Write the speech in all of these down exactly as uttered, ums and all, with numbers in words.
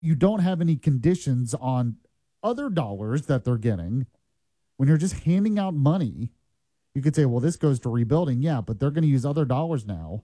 you don't have any conditions on other dollars that they're getting, when you're just handing out money, you could say, well, this goes to rebuilding. Yeah, but they're going to use other dollars now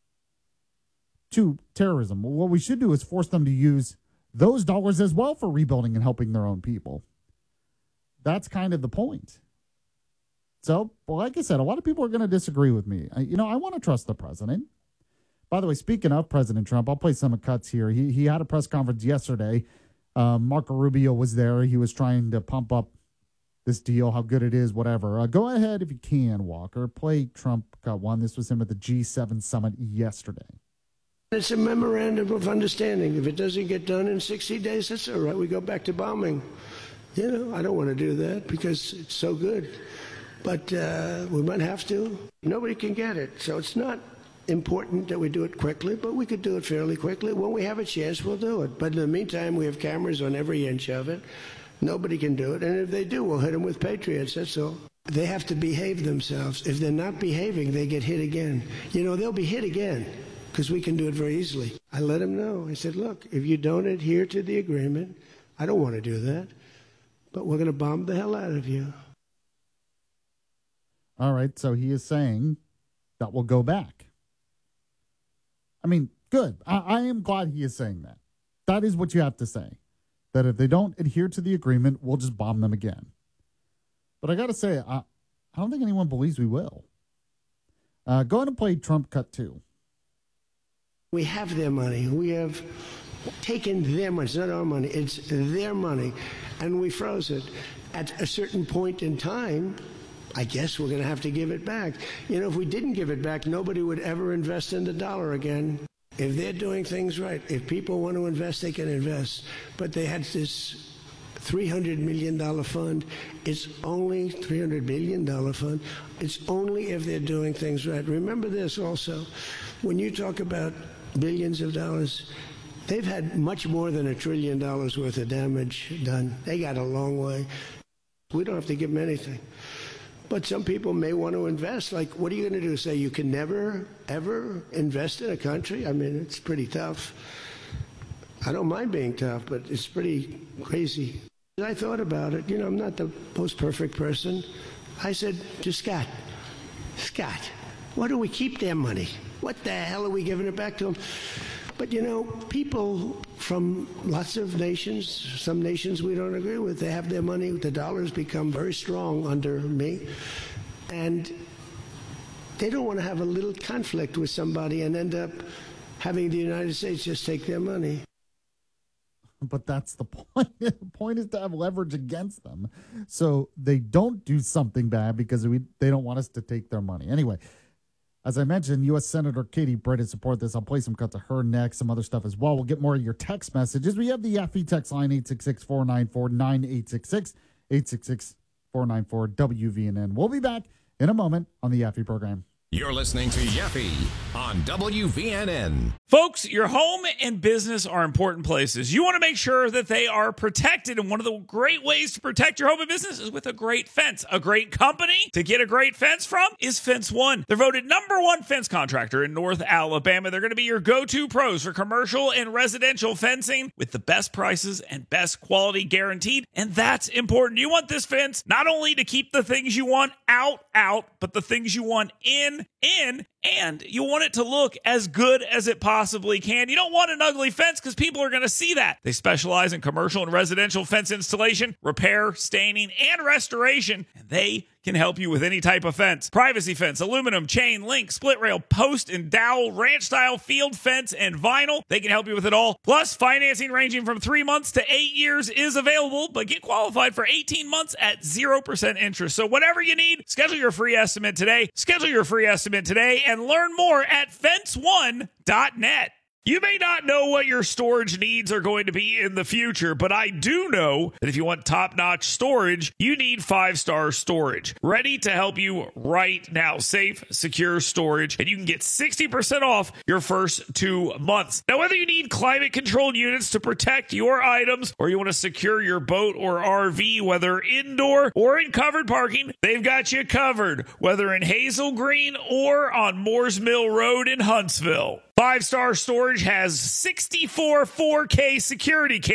to terrorism. Well, what we should do is force them to use those dollars as well for rebuilding and helping their own people. That's kind of the point. So, well, like I said, a lot of people are going to disagree with me. I, you know, I want to trust the president. By the way, speaking of President Trump, I'll play some cuts here. He he had a press conference yesterday. Um, Marco Rubio was there. He was trying to pump up this deal, how good it is, whatever. Uh, go ahead if you can, Walker. Play Trump cut one. This was him at the G seven summit yesterday. It's a memorandum of understanding. If it doesn't get done in sixty days, that's all right. We go back to bombing. You know, I don't want to do that because it's so good. But uh, we might have to. Nobody can get it. So it's not important that we do it quickly, but we could do it fairly quickly. When we have a chance, we'll do it. But in the meantime, we have cameras on every inch of it. Nobody can do it. And if they do, we'll hit them with Patriots. That's all. They have to behave themselves. If they're not behaving, they get hit again. You know, they'll be hit again because we can do it very easily. I let them know. I said, look, if you don't adhere to the agreement, I don't want to do that, but we're going to bomb the hell out of you. All right, so he is saying that will go back. I mean, good. I, I am glad he is saying that. That is what you have to say. That if they don't adhere to the agreement, we'll just bomb them again. But I got to say, I, I don't think anyone believes we will. Uh, go ahead and play Trump cut two. We have their money. We have taken their money. It's not our money. It's their money. And we froze it. At a certain point in time, I guess we're going to have to give it back. You know, if we didn't give it back, nobody would ever invest in the dollar again. If they're doing things right, if people want to invest, they can invest. But they had this three hundred million dollars fund. It's only three hundred billion dollars fund. It's only if they're doing things right. Remember this also. When you talk about billions of dollars, they've had much more than a trillion dollars worth of damage done. They got a long way. We don't have to give them anything. But some people may want to invest. Like, what are you going to do? Say you can never, ever invest in a country? I mean, it's pretty tough. I don't mind being tough, but it's pretty crazy. I thought about it. You know, I'm not the most perfect person. I said to Scott, Scott, why do we keep their money? What the hell are we giving it back to them? But, you know, people from lots of nations, some nations we don't agree with, they have their money. The dollar's become very strong under me. And they don't want to have a little conflict with somebody and end up having the United States just take their money. But that's the point. The point is to have leverage against them so they don't do something bad because we they don't want us to take their money. Anyway, as I mentioned, U S Senator Katie Britt is support this. I'll play some cuts of her next, some other stuff as well. We'll get more of your text messages. We have the F E text line, eight six six, four nine four, nine eight six six, eight six six, four nine four, W V N N. We'll be back in a moment on the Yaffe program. You're listening to Yaffe on W V N N. Folks, your home and business are important places. You want to make sure that they are protected, and one of the great ways to protect your home and business is with a great fence. A great company to get a great fence from is Fence One. They're voted number one fence contractor in North Alabama. They're going to be your go-to pros for commercial and residential fencing with the best prices and best quality guaranteed, and that's important. You want this fence not only to keep the things you want out, out, but the things you want in, in, and you want it to look as good as it possibly can. You don't want an ugly fence because people are going to see that. They specialize in commercial and residential fence installation, repair, staining, and restoration, and they can help you with any type of fence. Privacy fence, aluminum, chain, link, split rail, post and dowel, ranch style, field fence, and vinyl. They can help you with it all. Plus, financing ranging from three months to eight years is available, but get qualified for eighteen months at zero percent interest. So whatever you need, schedule your free estimate today. Schedule your free estimate today and learn more at fence one dot net. You may not know what your storage needs are going to be in the future, but I do know that if you want top-notch storage, you need Five Star Storage. Ready to help you right now. Safe, secure storage, and you can get sixty percent off your first two months. Now, whether you need climate-controlled units to protect your items, or you want to secure your boat or R V, whether indoor or in covered parking, they've got you covered, whether in Hazel Green or on Moores Mill Road in Huntsville. Five Star Storage has sixty-four four K security cameras.